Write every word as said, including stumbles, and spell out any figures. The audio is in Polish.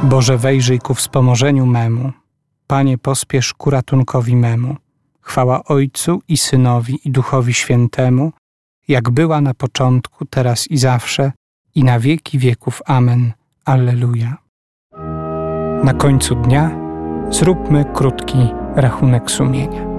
Boże, wejrzyj ku wspomożeniu memu. Panie, pospiesz ku ratunkowi memu. Chwała Ojcu i Synowi i Duchowi Świętemu, jak była na początku, teraz i zawsze, i na wieki wieków. Amen. Alleluja. Na końcu dnia zróbmy krótki rachunek sumienia.